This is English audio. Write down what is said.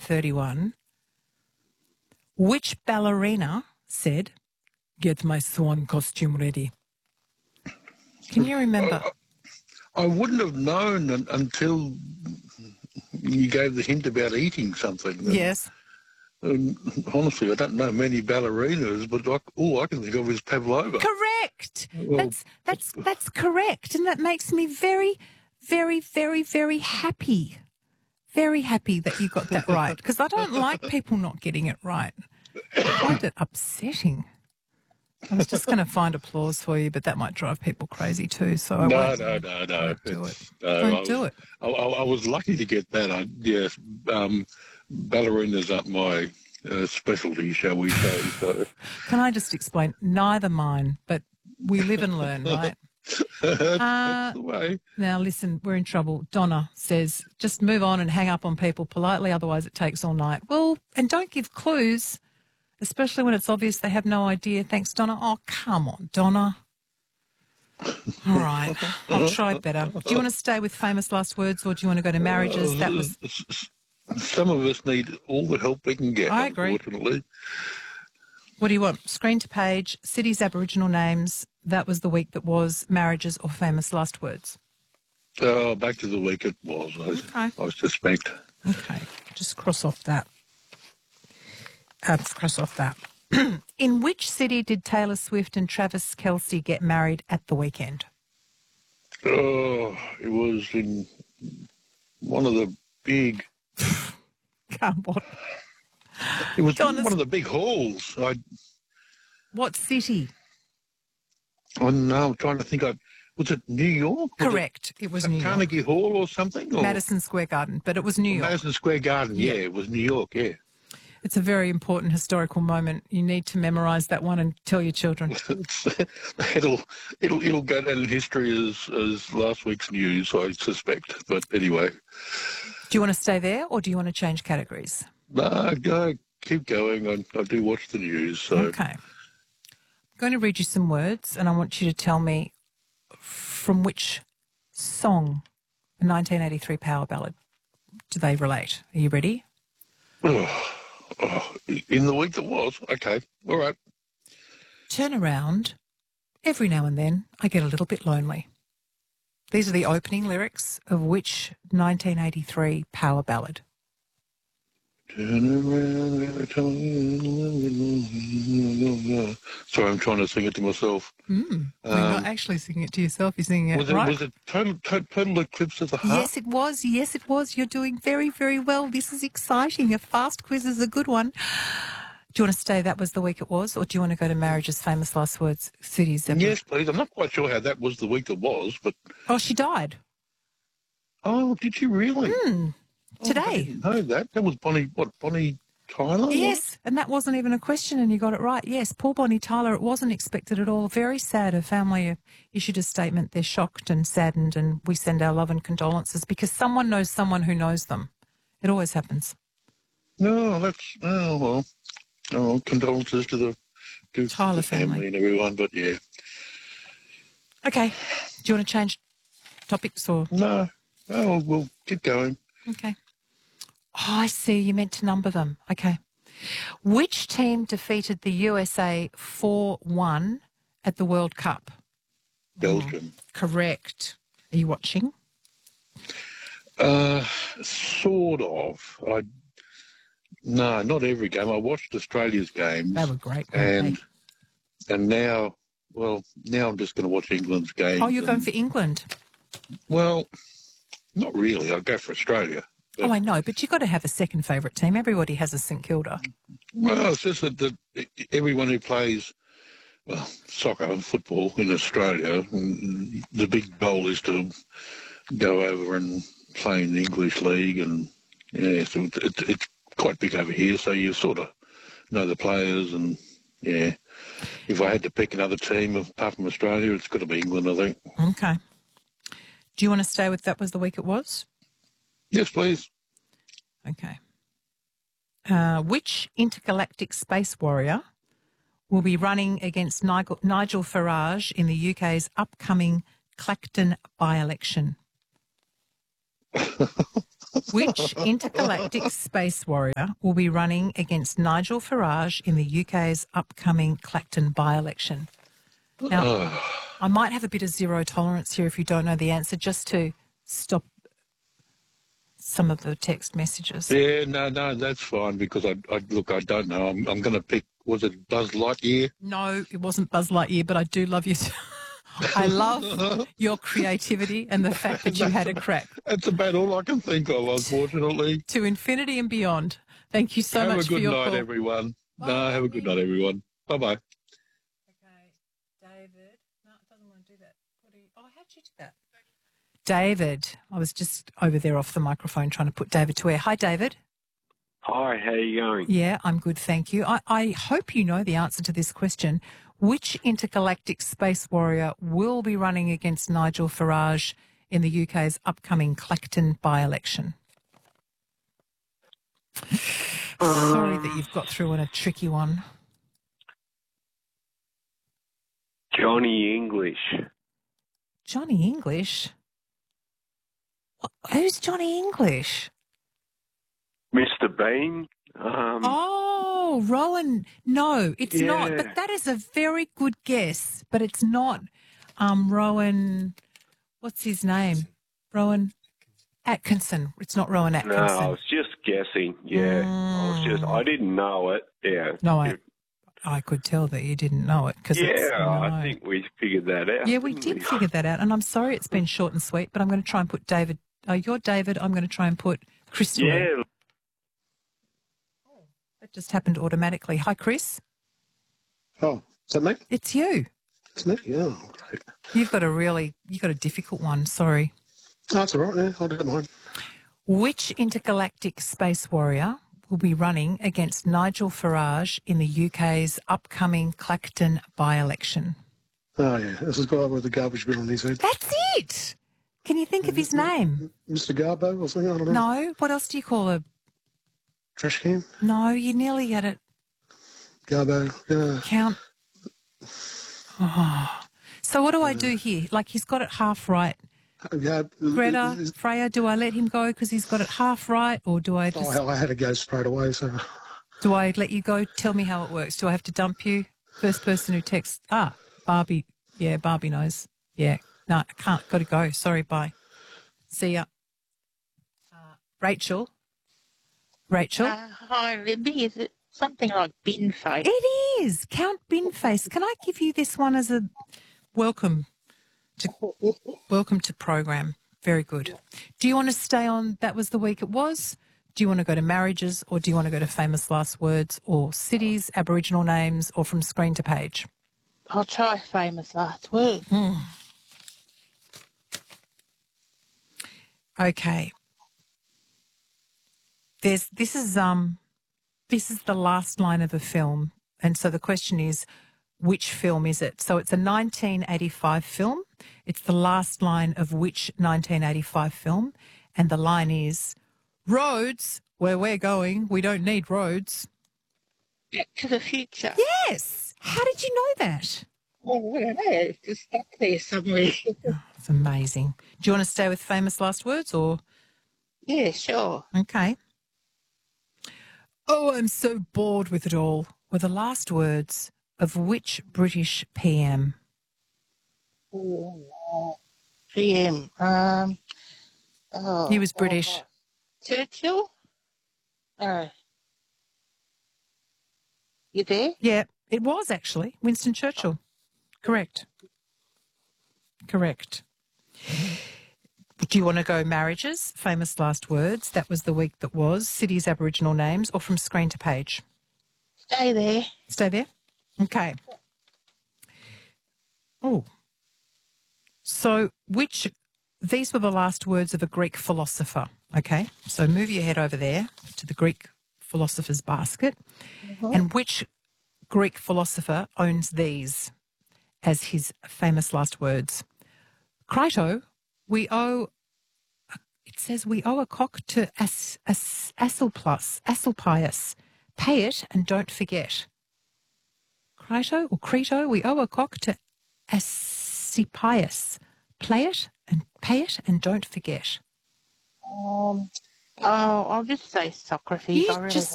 1931, which ballerina said, "Get my swan costume ready"? Can you remember? I wouldn't have known until you gave the hint about eating something. Yes. And honestly, I don't know many ballerinas, but all I can think of is Pavlova. Correct. Well, That's correct, and that makes me very, very, very, very happy. Very happy that you got that right, because I don't like people not getting it right. I find it upsetting. I was just going to find applause for you, but that might drive people crazy too. So I won't No. do it. No, Don't do it. I was lucky to get that. Yes, ballerinas aren't my specialty, shall we say. So. Can I just explain? Neither mine, but we live and learn, right? That's the way. Now, listen, we're in trouble. Donna says, just move on and hang up on people politely, otherwise it takes all night. Well, and don't give clues, especially when it's obvious they have no idea. Thanks, Donna. Oh, come on, Donna. All right, I'll try better. Do you want to stay with famous last words, or do you want to go to marriages? That was... Some of us need all the help we can get, I agree. Unfortunately. What do you want? Screen to page, cities, Aboriginal names. That was the week that was, marriages or famous last words. Back to the week it was, I suspect. Okay, just cross off that. Cross off that. In which city did Taylor Swift and Travis Kelce get married at the weekend? It was in one of the big... Come on. It was one of the big halls. What city? Oh, no, I'm trying to think. Was it New York? Correct. It was New York. Carnegie Hall or something? Or? Madison Square Garden, but it was New York. Madison Square Garden, yeah, it was New York, yeah. It's a very important historical moment. You need to memorise that one and tell your children. it'll go down in history as last week's news, I suspect. But anyway. Do you want to stay there or do you want to change categories? No, keep going. I do watch the news. So. Okay. I'm going to read you some words and I want you to tell me from which song, a 1983 power ballad, do they relate? Are you ready? In the week that was? Okay, all right. Turn around. Every now and then I get a little bit lonely. These are the opening lyrics of which 1983 power ballad? Turn around every time. Sorry, I'm trying to sing it to myself. You're not actually singing it to yourself, you're singing it right. Was it Total Eclipse of the Heart? Yes, it was. Yes, it was. You're doing very, very well. This is exciting. A fast quiz is a good one. Do you want to stay that was the week it was, or do you want to go to marriage's famous last words, cities? Yes, please. I'm not quite sure how that was the week that was, but... Oh, she died. Oh, did she really? Today. I didn't know that. That was Bonnie Tyler? Yes, and that wasn't even a question and you got it right. Yes, poor Bonnie Tyler, it wasn't expected at all. Very sad. Her family issued a statement. They're shocked and saddened and we send our love and condolences because someone knows someone who knows them. It always happens. No, condolences to the Tyler family and everyone, but yeah. Okay. Do you want to change topics or? No, we'll keep going. Okay. Oh, I see. You meant to number them. Okay. Which team defeated the USA 4-1 at the World Cup? Belgium. Correct. Are you watching? Sort of. No, not every game. I watched Australia's games. They were great. And now I'm just going to watch England's games. Oh, you're going for England? Well, not really. I'll go for Australia. Oh, I know, but you've got to have a second favourite team. Everybody has a St Kilda. Well, it's just that everyone who plays, soccer and football in Australia, the big goal is to go over and play in the English league, and so it's quite big over here. So you sort of know the players, and if I had to pick another team apart from Australia, it's got to be England, I think. Okay. Do you want to stay with that was the week it was? Yes, please. Okay. Which intergalactic space warrior will be running against Nigel Farage in the UK's upcoming Clacton by-election? Which intergalactic space warrior will be running against Nigel Farage in the UK's upcoming Clacton by-election? Now, I might have a bit of zero tolerance here if you don't know the answer, just to stop some of the text messages. Yeah, no, that's fine because I don't know. I'm going to pick, was it Buzz Lightyear? No, it wasn't Buzz Lightyear, but I do love you. I love your creativity and the fact that you had a crack. That's about all I can think of, unfortunately. To infinity and beyond. Thank you so much for your call. Have a good night, everyone. No, have a good night, everyone. Bye-bye. Okay, David. No, it doesn't want to do that. Oh, how'd you do that? David. I was just over there off the microphone trying to put David to air. Hi, David. Hi, how are you going? Yeah, I'm good, thank you. I hope you know the answer to this question. Which intergalactic space warrior will be running against Nigel Farage in the UK's upcoming Clacton by-election? Sorry that you've got through on a tricky one. Johnny English. Johnny English? Who's Johnny English? Mr. Bean. Oh, Rowan. No, it's not. But that is a very good guess. But it's not Rowan. What's his name? Rowan Atkinson. It's not Rowan Atkinson. No, I was just guessing. Yeah, I didn't know it. Yeah. No, I could tell that you didn't know it. I think we figured that out. Yeah, we did figure that out. And I'm sorry it's been short and sweet, but I'm going to try and put David. Oh, you're David. I'm going to try and put Chris to air. Yeah. That just happened automatically. Hi, Chris. Oh, is that me? It's you. It's me, yeah. Great. You've got a difficult one. Sorry. No, it's all right, yeah. I don't mind. Which intergalactic space warrior will be running against Nigel Farage in the UK's upcoming Clacton by-election? Oh, yeah. This is the guy with the garbage bin on his head. That's it. Can you think of his name? Mr. Garbo or something? I don't know. No. What else do you call a... Trash can? No, you nearly had it. Garbo, yeah. Count. Oh. So what do I do here? Like, he's got it half right. Yeah, Greta, Freya, do I let him go because he's got it half right, or do I just... Oh, hell, I had to go straight away, so... Do I let you go? Tell me how it works. Do I have to dump you? First person who texts... Barbie. Yeah, Barbie knows. Yeah. No, I can't. Got to go. Sorry, bye. See ya. Rachel? Hi, Libby. Is it something like bin face? It is. Count Binface. Can I give you this one as a welcome to program? Very good. Do you want to stay on That Was the Week It Was? Do you want to go to marriages, or do you want to go to famous last words, or cities, Aboriginal names, or from screen to page? I'll try famous last word. Okay. This is the last line of a film, and so the question is, which film is it? So it's a 1985 film. It's the last line of which 1985 film, and the line is, "Roads, where we're going, we don't need roads." Back to the Future. Yes. How did you know that? Oh, I don't know. It's just stuck there somewhere. It's amazing. Do you want to stay with famous last words, or? Yeah, sure. Okay. Oh, I'm so bored with it all, were the last words of which British PM? PM. He was British. Churchill? You there? Yeah, it was actually Winston Churchill. Correct. Do you want to go marriages, famous last words, that was the week that was, cities, Aboriginal names, or from screen to page? Stay there. Stay there? Okay. Oh. So these were the last words of a Greek philosopher, okay? So move your head over there to the Greek philosopher's basket. Mm-hmm. And which Greek philosopher owns these as his famous last words? Crito, we owe a cock to Asclepius. Pay it and don't forget. Crito, we owe a cock to Asclepius. Pay it and don't forget. Oh, I'll just say Socrates. You I really just